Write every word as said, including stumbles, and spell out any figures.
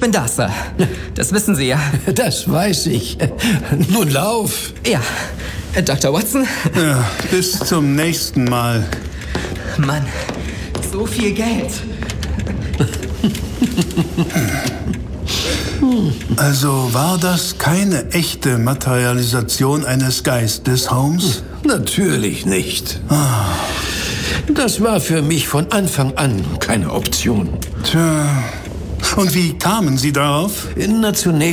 bin da, Sir. Das wissen Sie ja. Das weiß ich. Nun lauf. Ja, Doktor Watson. Ja, bis zum nächsten Mal. Mann, so viel Geld. Also war das keine echte Materialisation eines Geistes, Holmes? Natürlich nicht. Das war für mich von Anfang an keine Option. Tja, und wie kamen Sie darauf? Na, zunächst